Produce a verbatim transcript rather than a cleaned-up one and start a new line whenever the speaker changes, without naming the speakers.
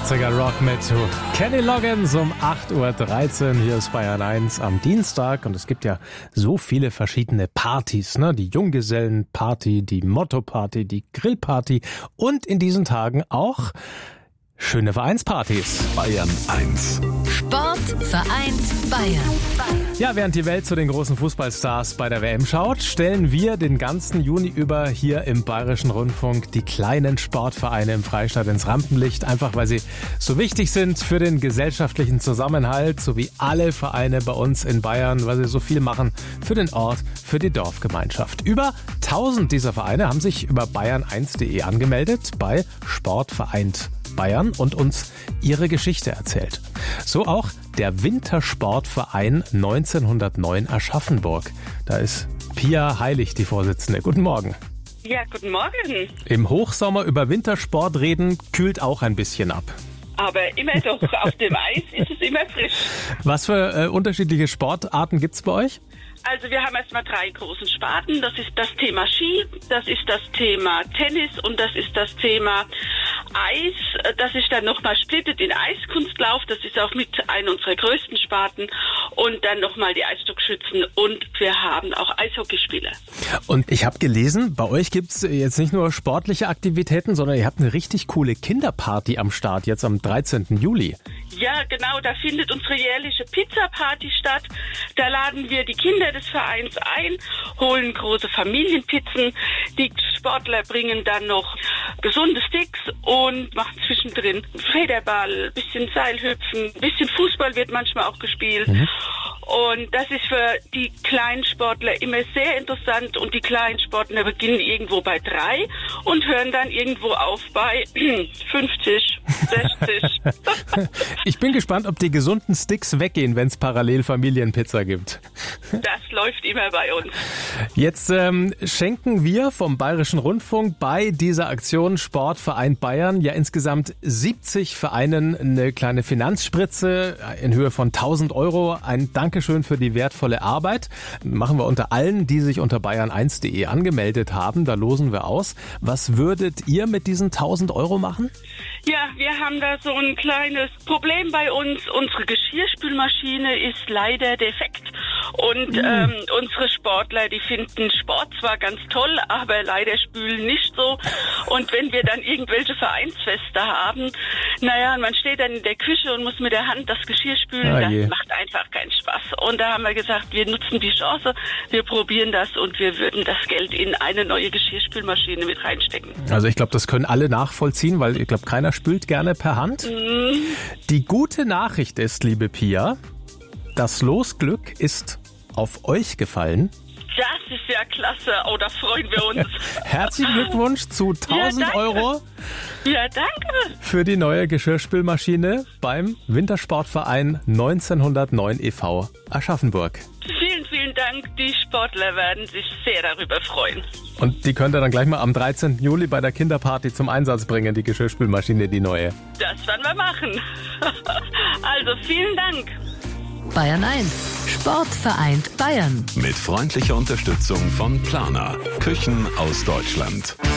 achtziger Rock mit Kenny Loggins um acht Uhr dreizehn. Hier ist Bayern eins am Dienstag und es gibt ja so viele verschiedene Partys, ne? Die Junggesellenparty, die Motto-Party, die Grillparty und in diesen Tagen auch schöne Vereinspartys.
Bayern eins.
Sport vereint Bayern.
Ja, während die Welt zu den großen Fußballstars bei der W M schaut, stellen wir den ganzen Juni über hier im Bayerischen Rundfunk die kleinen Sportvereine im Freistaat ins Rampenlicht, einfach weil sie so wichtig sind für den gesellschaftlichen Zusammenhalt, so wie alle Vereine bei uns in Bayern, weil sie so viel machen für den Ort, für die Dorfgemeinschaft. Über tausend dieser Vereine haben sich über bayern eins punkt de angemeldet bei Sport vereint Bayern und uns ihre Geschichte erzählt. So auch der Wintersportverein neunzehnhundertneun Aschaffenburg. Da ist Pia Heilig die Vorsitzende. Guten Morgen.
Ja, guten Morgen.
Im Hochsommer über Wintersport reden kühlt auch ein bisschen ab.
Aber immer doch, auf dem Eis ist es immer frisch.
Was für äh, unterschiedliche Sportarten gibt's bei euch?
Also wir haben erstmal drei großen Sparten. Das ist das Thema Ski, das ist das Thema Tennis und das ist das Thema Eis. Das ist dann nochmal splittet in Eiskunstlauf. Das ist auch mit einer unserer größten Sparten. Und dann nochmal die Eisstockschützen und wir haben auch Eishockeyspieler.
Und ich habe gelesen, bei euch gibt's jetzt nicht nur sportliche Aktivitäten, sondern ihr habt eine richtig coole Kinderparty am Start, jetzt am dreizehnten Juli.
Ja, genau, da findet unsere jährliche Pizza-Party statt. Da laden wir die Kinder des Vereins ein, holen große Familienpizzen. Die Sportler bringen dann noch gesunde Sticks und machen zwischendrin Federball, bisschen Seilhüpfen, bisschen Fußball wird manchmal auch gespielt. Mhm. Und das ist für die kleinen Sportler immer sehr interessant und die kleinen Sportler beginnen irgendwo bei drei und hören dann irgendwo auf bei fünfzig, sechzig.
Ich bin gespannt, ob die gesunden Sticks weggehen, wenn es parallel Familienpizza gibt.
Das läuft immer bei uns.
Jetzt ähm, schenken wir vom Bayerischen Rundfunk bei dieser Aktion Sportverein Bayern ja insgesamt siebzig Vereinen eine kleine Finanzspritze in Höhe von tausend Euro. Ein Dankeschön für die wertvolle Arbeit. Machen wir unter allen, die sich unter bayern eins punkt de angemeldet haben. Da losen wir aus. Was würdet ihr mit diesen tausend Euro machen?
Ja, wir haben da so ein kleines Problem bei uns. Unsere Geschirrspülmaschine ist leider defekt. Und mhm. ähm, unsere Sportler, die finden Sport zwar ganz toll, aber leider spülen nicht so. Und wenn wir dann irgendwelche Vereinsfeste haben, naja, man steht dann in der Küche und muss mit der Hand das Geschirr spülen,
ah,
das macht einfach keinen Spaß. Und da haben wir gesagt, wir nutzen die Chance, wir probieren das und wir würden das Geld in eine neue Geschirrspülmaschine mit reinstecken.
Also ich glaube, das können alle nachvollziehen, weil ich glaube, keiner spült gerne per Hand. Mhm. Die gute Nachricht ist, liebe Pia, das Losglück ist auf euch gefallen.
Das ist ja klasse. Oh, da freuen wir uns.
Herzlichen Glückwunsch zu tausend
ja,
Euro.
Ja, danke.
Für die neue Geschirrspülmaschine beim Wintersportverein neunzehnhundertneun e V Aschaffenburg.
Vielen, vielen Dank. Die Sportler werden sich sehr darüber freuen.
Und die könnt ihr dann gleich mal am dreizehnten Juli bei der Kinderparty zum Einsatz bringen, die Geschirrspülmaschine, die neue.
Das werden wir machen. Also vielen Dank.
Bayern eins. Sport vereint Bayern.
Mit freundlicher Unterstützung von Planer. Küchen aus Deutschland.